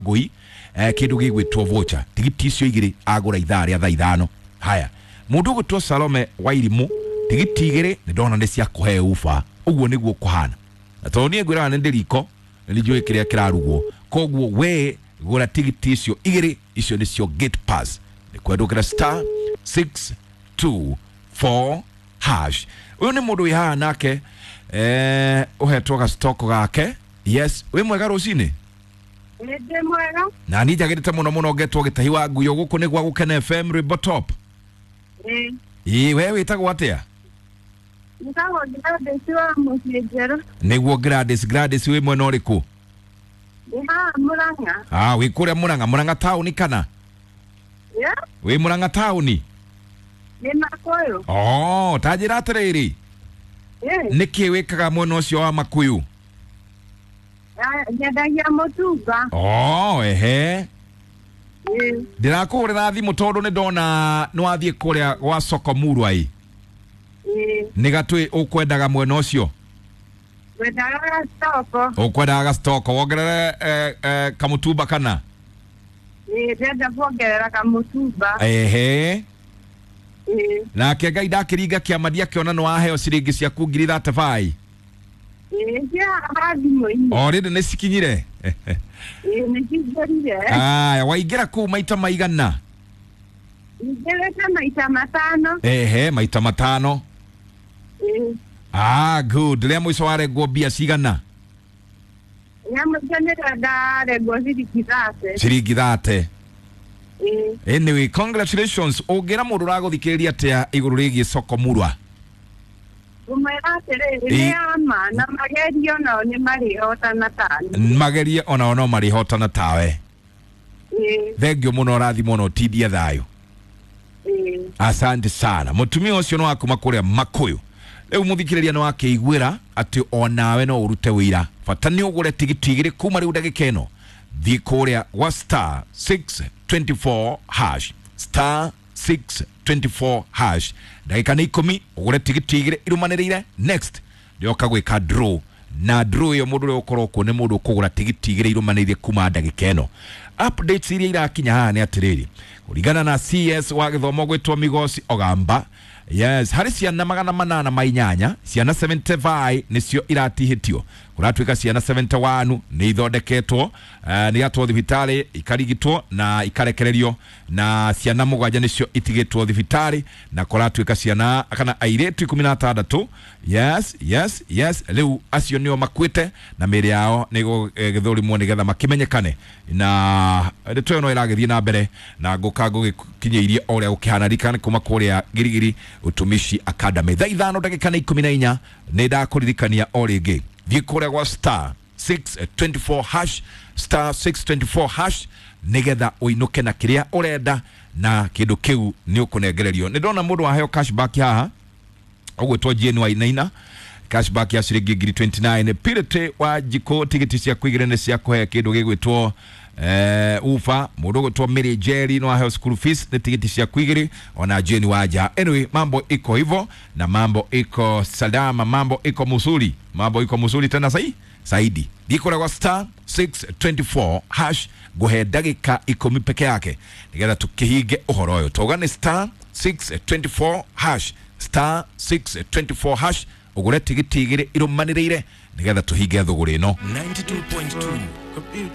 Gui kindu gigwitwo voucher tigiti icio igiri agura ithaa ria thaa ithano. Haya mundu gutwo Salome Wairimu tigiti igiri ni ndona ni cia kuhe ufa uguo niguo kuhana na toni ngwira ni ndiriko ni njui kiria kirarugwo koguo we gura tigiti icio igiri icio ni cio gate pass ni kwendukira star 624 hash. Uyu ni mundu wiha nake uhetwo ga stock gake. Yes, we mwega rucini Nende mwega. na ni jagirite muno getwo gitahi wa nguyo guku ni gwa gukena FM Ribotop. We witagwo atia? Nikago Gladys wa Musiejero. Niguo Gladys we mwena uriku? Muranga. We kuria Muranga town kana? Yeah. We Muranga town? Ni Makuyu. Tajira atiriri. Niki wikaga mwena ucio wa Makuyu? Nyendagia mutumba. Ehe. Ndirakugurira thimu tondu ni ndona ni wathie kuria gwa soko Murwai. Ni gatwi ukwendaga mwena ucio? Wendaga stoko. Ukwendaga stoko wongerere kamutumba kana? Ndenda kuongerera kamutumba. Ehe. Na ke Ngai ndakiringa kiamadia kiona no aheo ciringi ciaku 35. Rĩndĩ nĩ cikinyire? Waingĩra kũu maita maigana? Ingĩrĩte maita matano. Maita matano. Good. Rĩa mũico warengwo mbia cigana? Rĩa mũico nĩrarengwo ciringi 30. Anyway, congratulations. Ũngĩra mũndũ ũragũthikĩrĩria atĩa igũrũ rĩgiĩ soko Murwa? Na magerio nao ni marihotana tawe. Magerio onao no marihotana tawe. Thengio muno rathimo no tidia thayo. Asante sana. Mutumia ucio no akuma kuria Makuyu. Riu muthikiriria no akeigwira ati onawe no urute wira. Fata ni ugure tigiti igiri kuma riu ndagika ino. Thii kuria wa star 624 hash. Star 624 hash. Dakika ni 10 ugure tigiti igire irumanirire. Next ndioka gwika draw na draw yo mundu ukorwo ko ni mundu kugura tigiti igire irumanirire kuma ndagika ino. Updates iria irakinya haha ni atiriri kuringana na CS wa githomo gwitwo Migosi Ogamba. Yes, hari ciana 880 ciana 75 nicio iratihitio kuratuika ciana 71 ni ithondeketwo ni atwo thibitari ikarigitwo na ikarekererio na ciana 7 nicio itigitwo thibitari na kuratuika ciana kana airetu 16. Yes leu acio nio makwite na miri yao ni githurimwo nigetha makimenyekane na rito no iragithie na mbere na ngukango gikinyeirie oria gukihana rikane kuma kuria Girigiri Utumishi Academy. Thaa 5 ndagika 14 ni ndakuririkania oringi thie kuria gwa star 624 hash star 624 hash nigetha uinuke na kiria urenda na kindu kiu ni ukunengererio. Ni ndona mundu waheo cashback haha ogwetwo Jane Wainaina cashback ya ciringi 29. Pirate wa jiko tigiti cia kwigirene cia kuhe kindu gigwitwo ufa mundu gutwa Mary Jerry no aheo school fees ni tigiti cia kwigiri ona Jane waja. Anyway, mambo iko hivyo na mambo iko salama, mambo iko musuli tena saidi. Dikora kwa star 624 hash gohe dagika 10 peke yake nigetha tukihige uhoro uyu. Togane star 624 hash star 624 hash ugure tigiti igire irumanirire nigetha tuhige thuguri no 92.2